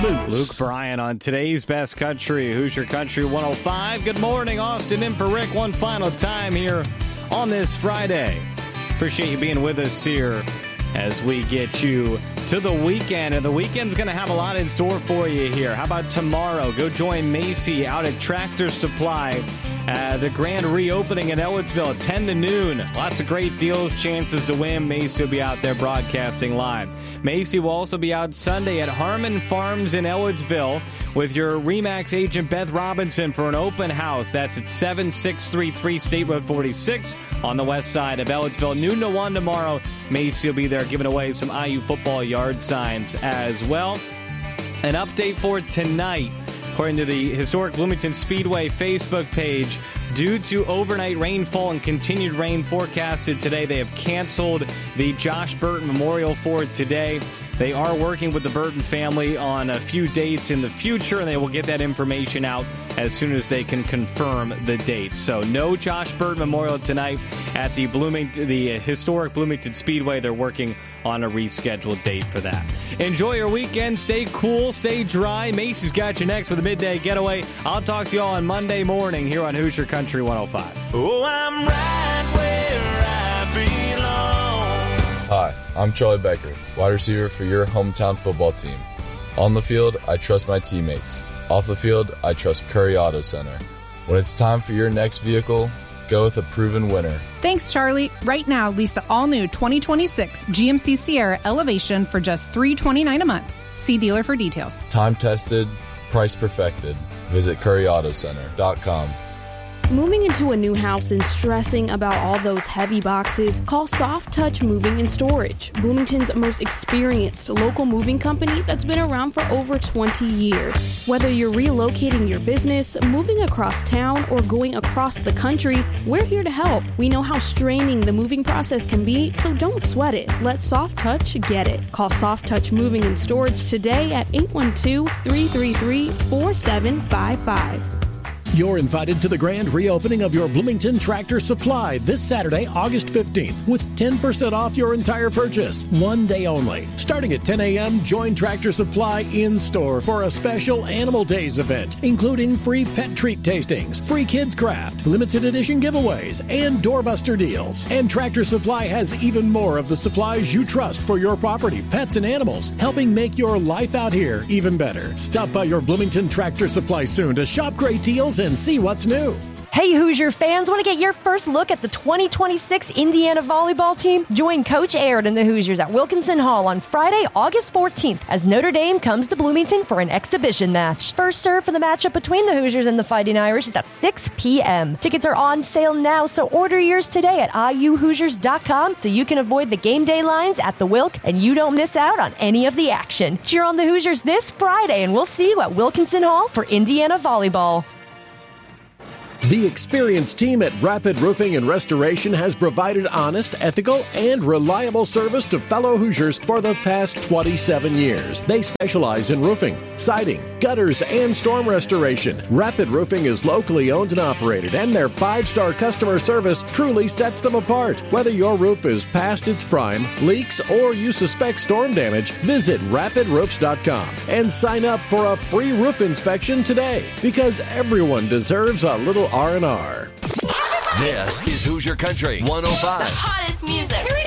Moose. Luke Bryan on today's Best Country, Hoosier Country 105. Good morning, Austin in for Rick. One final time here on this Friday. Appreciate you being with us here as we get you to the weekend. And the weekend's going to have a lot in store for you here. How about tomorrow? Go join Macy out at Tractor Supply. The grand reopening in Elwodsville, 10 to noon. Lots of great deals, chances to win. Macy will be out there broadcasting live. Macy will also be out Sunday at Harmon Farms in Elwodsville with your RE/MAX agent Beth Robinson for an open house. That's at 7633 State Road 46 on the west side of Elwodsville. Noon to 1 tomorrow. Macy will be there giving away some IU football yard signs as well. An update for tonight. According to the Historic Bloomington Speedway Facebook page, due to overnight rainfall and continued rain forecasted today, they have canceled the Josh Burton Memorial for today. They are working with the Burton family on a few dates in the future, and they will get that information out as soon as they can confirm the dates. So no Josh Burton Memorial tonight at the Historic Bloomington Speedway. They're working on a rescheduled date for that. Enjoy your weekend. Stay cool. Stay dry. Macy's got you next with a midday getaway. I'll talk to you all on Monday morning here on Hoosier Country 105. Oh, I'm right where I belong. Hi, I'm Charlie Becker, wide receiver for your hometown football team. On the field, I trust my teammates. Off the field, I trust Curry Auto Center. When it's time for your next vehicle, go with a proven winner. Thanks, Charlie. Right now, lease the all-new 2026 GMC Sierra Elevation for just $329 a month. See dealer for details. Time tested, price perfected. Visit CurryAutoCenter.com. Moving into a new house and stressing about all those heavy boxes? Call Soft Touch Moving and Storage, Bloomington's most experienced local moving company that's been around for over 20 years. Whether you're relocating your business, moving across town, or going across the country, we're here to help. We know how straining the moving process can be, so don't sweat it. Let Soft Touch get it. Call Soft Touch Moving and Storage today at 812-333-4755. You're invited to the grand reopening of your Bloomington Tractor Supply this Saturday, August 15th, with 10% off your entire purchase. One day only. Starting at 10 a.m., join Tractor Supply in-store for a special Animal Days event, including free pet treat tastings, free kids craft, limited edition giveaways, and doorbuster deals. And Tractor Supply has even more of the supplies you trust for your property, pets, and animals, helping make your life out here even better. Stop by your Bloomington Tractor Supply soon to shop great deals and see what's new. Hey, Hoosier fans, want to get your first look at the 2026 Indiana volleyball team? Join Coach Aird and the Hoosiers at Wilkinson Hall on Friday, August 14th, as Notre Dame comes to Bloomington for an exhibition match. First serve for the matchup between the Hoosiers and the Fighting Irish is at 6 p.m. Tickets are on sale now, so order yours today at iuhoosiers.com so you can avoid the game day lines at the Wilk and you don't miss out on any of the action. Cheer on the Hoosiers this Friday, and we'll see you at Wilkinson Hall for Indiana volleyball. The experienced team at Rapid Roofing and Restoration has provided honest, ethical, and reliable service to fellow Hoosiers for the past 27 years. They specialize in roofing, siding, gutters, and storm restoration. Rapid Roofing is locally owned and operated, and their 5-star customer service truly sets them apart. Whether your roof is past its prime, leaks, or you suspect storm damage, visit rapidroofs.com and sign up for a free roof inspection today, because everyone deserves a little R&R. This is Hoosier Country 105. The hottest music.